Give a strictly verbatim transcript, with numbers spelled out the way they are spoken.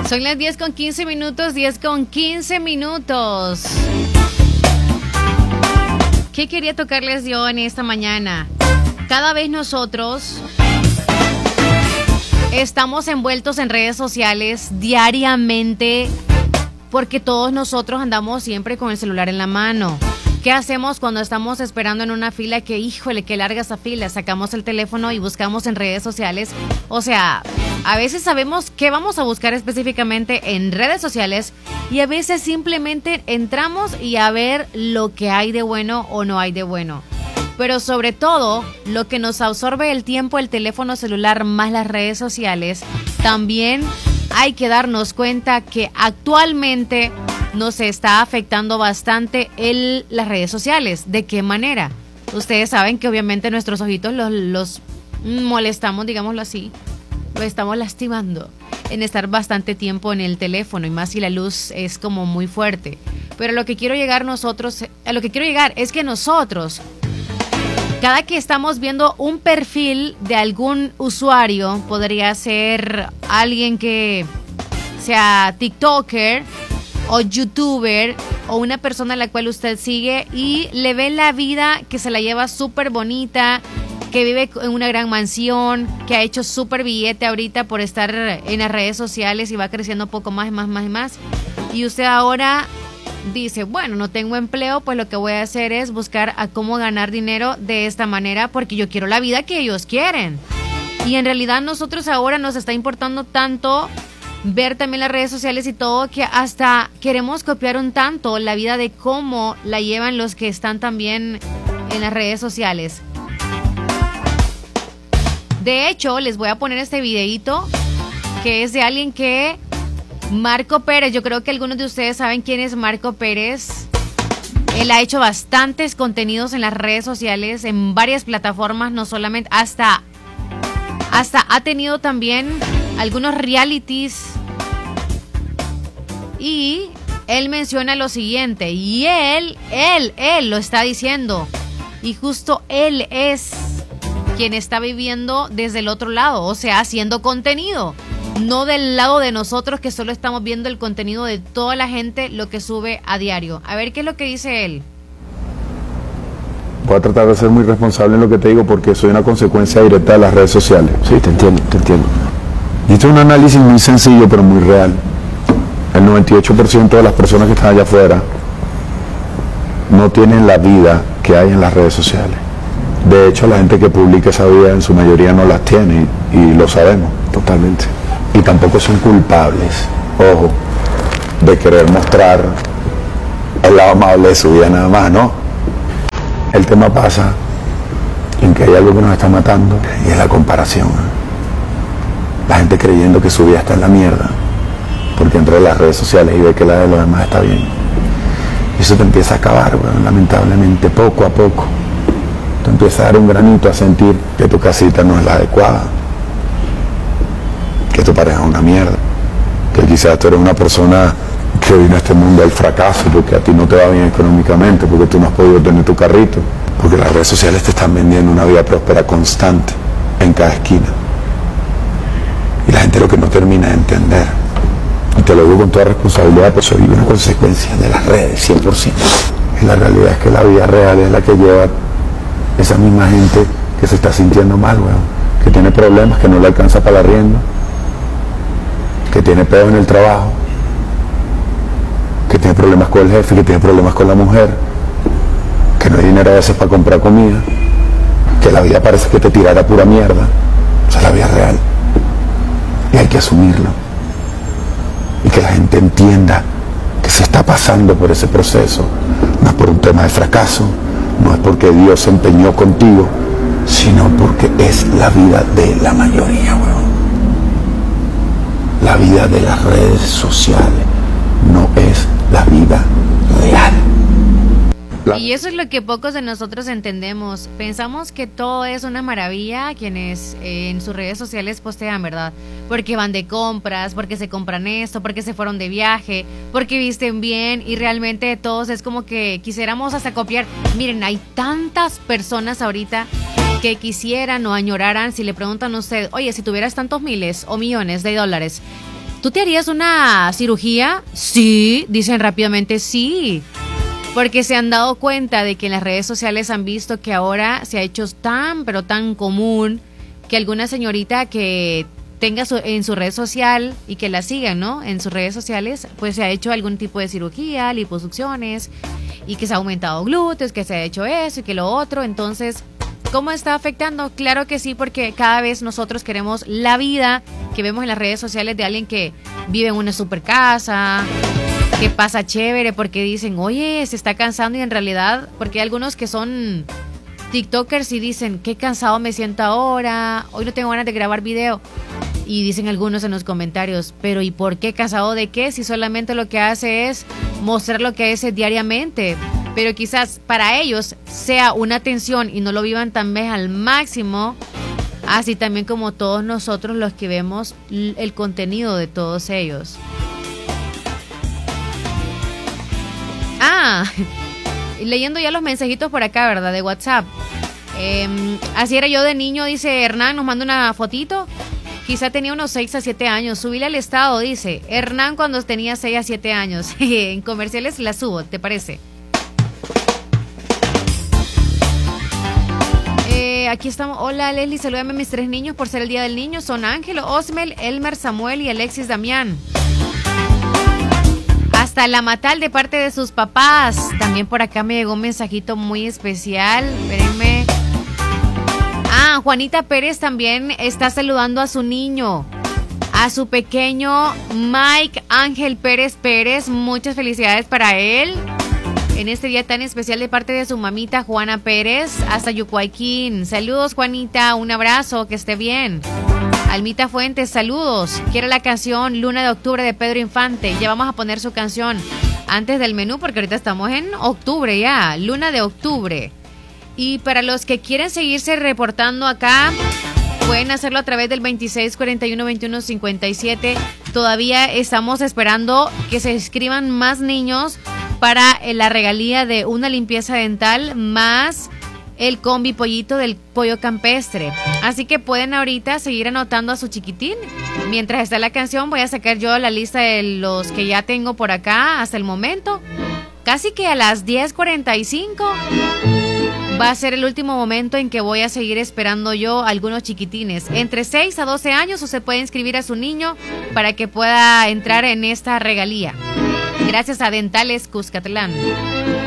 Son las diez con quince minutos, diez con quince minutos. ¿Qué quería tocarles yo en esta mañana? Cada vez nosotros estamos envueltos en redes sociales diariamente porque todos nosotros andamos siempre con el celular en la mano. ¿Qué hacemos cuando estamos esperando en una fila que, híjole, qué larga esa fila? Sacamos el teléfono y buscamos en redes sociales. O sea, a veces sabemos qué vamos a buscar específicamente en redes sociales y a veces simplemente entramos y a ver lo que hay de bueno o no hay de bueno. Pero sobre todo, lo que nos absorbe el tiempo, el teléfono celular más las redes sociales, también hay que darnos cuenta que actualmente nos está afectando bastante el, las redes sociales. ¿De qué manera? Ustedes saben que obviamente nuestros ojitos los, los molestamos, digámoslo así, los estamos lastimando en estar bastante tiempo en el teléfono y más si la luz es como muy fuerte. Pero lo que quiero llegar nosotros, a lo que quiero llegar es que nosotros, cada que estamos viendo un perfil de algún usuario, podría ser alguien que sea TikToker o YouTuber o una persona a la cual usted sigue y le ve la vida que se la lleva súper bonita, que vive en una gran mansión, que ha hecho súper billete ahorita por estar en las redes sociales y va creciendo poco más y más, más y más. Y usted ahora dice, bueno, no tengo empleo, pues lo que voy a hacer es buscar a cómo ganar dinero de esta manera porque yo quiero la vida que ellos quieren. Y en realidad nosotros ahora nos está importando tanto ver también las redes sociales y todo que hasta queremos copiar un tanto la vida de cómo la llevan los que están también en las redes sociales. De hecho, les voy a poner este videíto que es de alguien que... Marco Pérez, yo creo que algunos de ustedes saben quién es Marco Pérez. Él ha hecho bastantes contenidos en las redes sociales, en varias plataformas, no solamente, hasta, hasta ha tenido también algunos realities. Y él menciona lo siguiente, y él, él, él lo está diciendo. Y justo él es quien está viviendo desde el otro lado, o sea, haciendo contenido. No del lado de nosotros que solo estamos viendo el contenido de toda la gente, lo que sube a diario. A ver qué es lo que dice él. Voy a tratar de ser muy responsable en lo que te digo porque soy una consecuencia directa de las redes sociales. Sí, te entiendo, te entiendo. Y esto es un análisis muy sencillo pero muy real. El noventa y ocho por ciento de las personas que están allá afuera no tienen la vida que hay en las redes sociales. De hecho, la gente que publica esa vida en su mayoría no las tiene y, y lo sabemos totalmente. Y tampoco son culpables, ojo, de querer mostrar el lado amable de su vida nada más, ¿no? El tema pasa en que hay algo que nos está matando y es la comparación. La gente creyendo que su vida está en la mierda porque entra en las redes sociales y ve que la de los demás está bien. Y eso te empieza a acabar, bueno, lamentablemente, poco a poco. Te empieza a dar un granito a sentir que tu casita no es la adecuada, que tu pareja es una mierda, que quizás tú eres una persona que vino a este mundo al fracaso porque a ti no te va bien económicamente, porque tú no has podido tener tu carrito, porque las redes sociales te están vendiendo una vida próspera constante en cada esquina. Y la gente lo que no termina de entender, y te lo digo con toda responsabilidad, pues soy una consecuencia de las redes, cien por ciento. Y la realidad es que la vida real es la que lleva esa misma gente que se está sintiendo mal, weón, que tiene problemas, que no le alcanza para la arriendo, que tiene pedo en el trabajo, que tiene problemas con el jefe, que tiene problemas con la mujer, que no hay dinero a veces para comprar comida, que la vida parece que te tirara pura mierda. Esa es la vida real y hay que asumirlo y que la gente entienda que se está pasando por ese proceso. No es por un tema de fracaso, no es porque Dios se empeñó contigo, sino porque es la vida de la mayoría, weón. La vida de las redes sociales no es la vida real. La... Y eso es lo que pocos de nosotros entendemos. Pensamos que todo es una maravilla quienes eh, en sus redes sociales postean, ¿verdad? Porque van de compras, porque se compran esto, porque se fueron de viaje, porque visten bien y realmente todos es como que quisiéramos hasta copiar. Miren, hay tantas personas ahorita que quisieran o añoraran, si le preguntan a usted, oye, si tuvieras tantos miles o millones de dólares, ¿Tú te harías una cirugía? Sí, dicen rápidamente sí. Porque se han dado cuenta de que en las redes sociales han visto que ahora se ha hecho tan, pero tan común que alguna señorita que tenga su, en su red social y que la sigan, ¿no? En sus redes sociales, pues se ha hecho algún tipo de cirugía, liposucciones, y que se ha aumentado glúteos, que se ha hecho eso y que lo otro. Entonces, ¿cómo está afectando? Claro que sí, porque cada vez nosotros queremos la vida que vemos en las redes sociales de alguien que vive en una super casa, que pasa chévere, porque dicen, oye, se está cansando, y en realidad, porque hay algunos que son TikTokers y dicen, qué cansado me siento ahora, hoy no tengo ganas de grabar video. Y dicen algunos en los comentarios, pero ¿y por qué cansado de qué? Si solamente lo que hace es mostrar lo que hace diariamente. Pero quizás para ellos sea una atención y no lo vivan tan vez al máximo, así también como todos nosotros los que vemos el contenido de todos ellos. Ah, leyendo ya los mensajitos por acá, ¿verdad? De WhatsApp. Eh, así era yo de niño, dice Hernán, nos manda una fotito. Quizá tenía unos seis a siete años. Subíle al estado, dice Hernán, cuando tenía seis a siete años. En comerciales la subo, ¿te parece? Eh, aquí estamos. Hola Leslie, salúdame a mis tres niños por ser el día del niño. Son Ángelo, Osmel, Elmer, Samuel y Alexis Damián. Hasta La Matal de parte de sus papás. También por acá me llegó un mensajito muy especial. Espérenme. Ah, Juanita Pérez también está saludando a su niño, a su pequeño Mike Ángel Pérez Pérez. Muchas felicidades para él en este día tan especial de parte de su mamita Juana Pérez hasta Yucuayquín. Saludos, Juanita, un abrazo, que esté bien. Almita Fuentes, saludos. Quiero la canción Luna de Octubre de Pedro Infante. Ya vamos a poner su canción antes del menú porque ahorita estamos en octubre ya. Luna de Octubre. Y para los que quieren seguirse reportando acá, pueden hacerlo a través del veintiséis cuarenta y uno veintiuno cincuenta y siete. Todavía estamos esperando que se inscriban más niños para la regalía de una limpieza dental más el combi pollito del pollo campestre. Así que pueden ahorita seguir anotando a su chiquitín. Mientras está la canción, voy a sacar yo la lista de los que ya tengo por acá hasta el momento. Casi que a las diez cuarenta y cinco va a ser el último momento en que voy a seguir esperando yo a algunos chiquitines. Entre seis a doce años, usted puede inscribir a su niño para que pueda entrar en esta regalía. Gracias a Dentales Cuscatlán.